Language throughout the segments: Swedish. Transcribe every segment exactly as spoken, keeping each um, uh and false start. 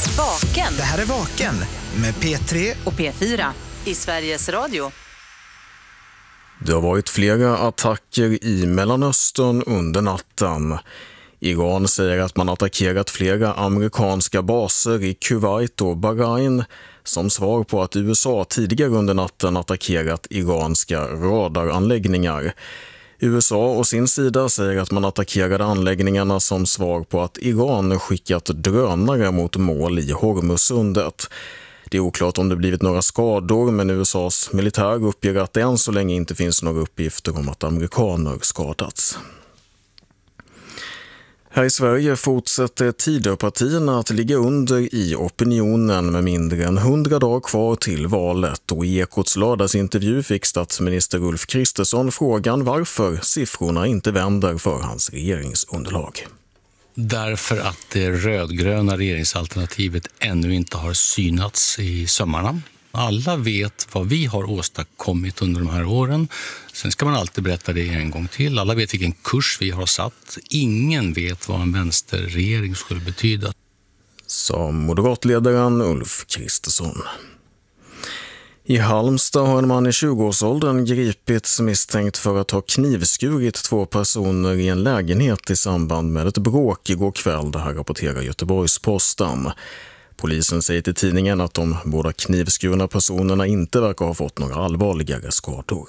Vaken. Det här är Vaken med P tre och P fyra i Sveriges Radio. Det har varit flera attacker i Mellanöstern under natten. Iran säger att man attackerat flera amerikanska baser i Kuwait och Bahrain som svar på att U S A tidigare under natten attackerat iranska radaranläggningar. U S A och sin sida säger att man attackerade anläggningarna som svar på att Iran skickat drönare mot mål i Hormuzsundet. Det är oklart om det blivit några skador, men U S A:s militär uppger att det än så länge inte finns några uppgifter om att amerikaner skadats. Här i Sverige fortsätter Tidöpartierna att ligga under i opinionen med mindre än hundra dagar kvar till valet, och i Ekots lördagsintervju fick statsminister Ulf Kristersson frågan varför siffrorna inte vänder för hans regeringsunderlag. Därför att det rödgröna regeringsalternativet ännu inte har synats i sömmarna. Alla vet vad vi har åstadkommit under de här åren. Sen ska man alltid berätta det en gång till. Alla vet vilken kurs vi har satt. Ingen vet vad en vänsterregering skulle betyda. Sa moderatledaren Ulf Kristersson. I Halmstad har en man i tjugoårsåldern gripits misstänkt för att ha knivskurit två personer i en lägenhet i samband med ett bråk igår kväll. Det här rapporterar Göteborgs-Posten. Polisen säger till tidningen att de båda knivskurna personerna inte verkar ha fått några allvarligare skador.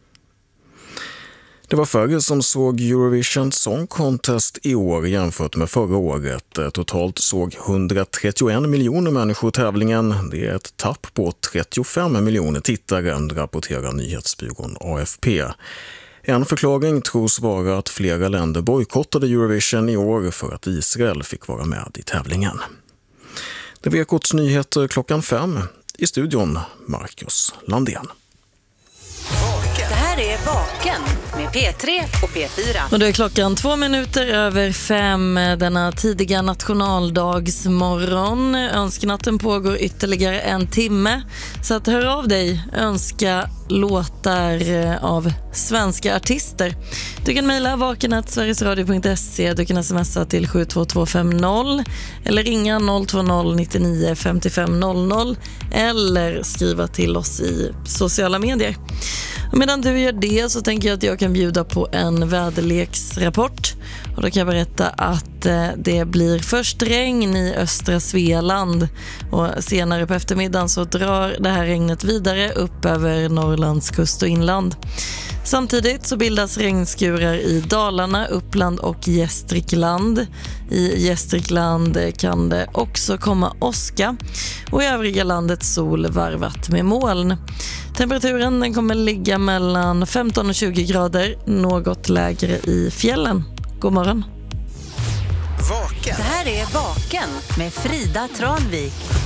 Det var färre som såg Eurovision Song Contest i år jämfört med förra året. Totalt såg hundratrettioen miljoner människor tävlingen. Det är ett tapp på trettiofem miljoner tittare, rapporterar nyhetsbyrån A F P. En förklaring tros vara att flera länder bojkottade Eurovision i år för att Israel fick vara med i tävlingen. Det var Ekots nyheter klockan fem. I studion Marcus Landén. Det här är Vaken med P tre och P fyra. Och det är klockan två minuter över fem denna tidiga nationaldagsmorgon. Önsknatten pågår ytterligare en timme. Så att hör av dig, önska låtar av svenska artister. Du kan mejla vaken at sverigesradio punkt se. Du kan smsa till sju två två fem noll eller ringa noll två noll nittionio femtiofem noll noll eller skriva till oss i sociala medier. Och medan du gör det så tänker jag att jag kan bjuda på en väderleksrapport. Och då kan jag berätta att det blir först regn i östra Svealand. Och senare på eftermiddagen så drar det här regnet vidare upp över Norrlands kust och inland. Samtidigt så bildas regnskurar i Dalarna, Uppland och Gästrikland. I Gästrikland kan det också komma åska och i övriga landet sol varvat med moln. Temperaturen den kommer ligga mellan femton och tjugo grader, något lägre i fjällen. God morgon. Vaken. Det här är Vaken med Frida Tranvik.